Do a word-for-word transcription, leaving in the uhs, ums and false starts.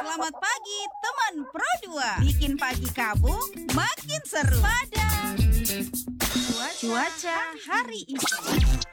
Selamat pagi teman Pro dua. Bikin pagi kamu makin seru pada cuaca, cuaca hari ini.